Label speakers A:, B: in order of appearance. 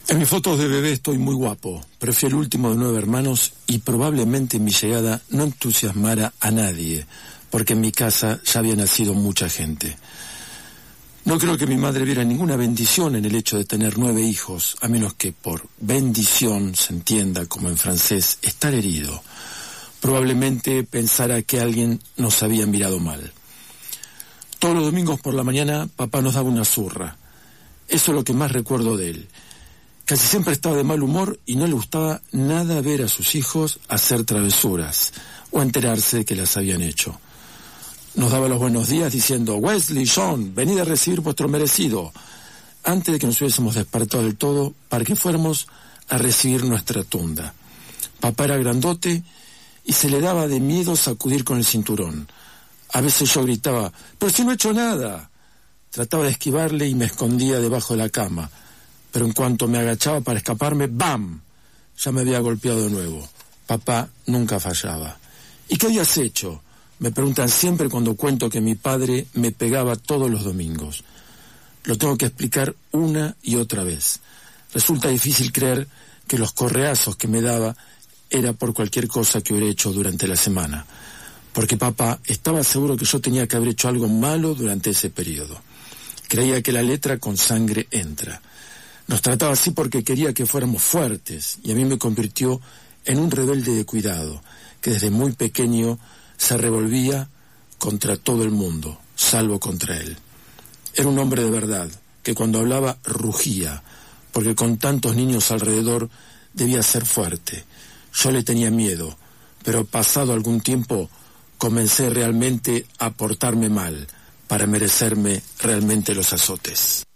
A: En mis fotos de bebé estoy muy guapo, pero fui el último de 9 hermanos y probablemente mi llegada no entusiasmara a nadie, porque en mi casa ya había nacido mucha gente. No creo que mi madre viera ninguna bendición en el hecho de tener 9 hijos, a menos que por bendición se entienda, como en francés, estar herido. Probablemente pensara que alguien nos había mirado mal. Todos los domingos por la mañana papá nos daba una zurra. Eso es lo que más recuerdo de él. Casi siempre estaba de mal humor y no le gustaba nada ver a sus hijos hacer travesuras o enterarse de que las habían hecho. Nos daba los buenos días diciendo: Wesley, John, venid a recibir vuestro merecido, antes de que nos hubiésemos despertado del todo para que fuéramos a recibir nuestra tunda. Papá era grandote y se le daba de miedo sacudir con el cinturón. A veces yo gritaba: «¡Pero si no he hecho nada!». Trataba de esquivarle y me escondía debajo de la cama, pero en cuanto me agachaba para escaparme, ¡bam!, ya me había golpeado de nuevo. Papá nunca fallaba. «¿Y qué habías hecho?», me preguntan siempre cuando cuento que mi padre me pegaba todos los domingos. Lo tengo que explicar una y otra vez. Resulta difícil creer que los correazos que me daba era por cualquier cosa que hubiera hecho durante la semana, porque papá estaba seguro que yo tenía que haber hecho algo malo durante ese periodo. Creía que la letra con sangre entra. Nos trataba así porque quería que fuéramos fuertes, y a mí me convirtió en un rebelde de cuidado, que desde muy pequeño se revolvía contra todo el mundo, salvo contra él. Era un hombre de verdad, que cuando hablaba rugía, porque con tantos niños alrededor debía ser fuerte. Yo le tenía miedo, pero pasado algún tiempo comencé realmente a portarme mal, para merecerme realmente los azotes.